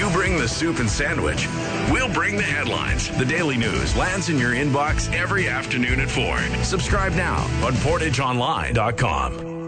You bring the soup and sandwich. We'll bring the headlines. The Daily News lands in your inbox every afternoon at 4. Subscribe now on PortageOnline.com.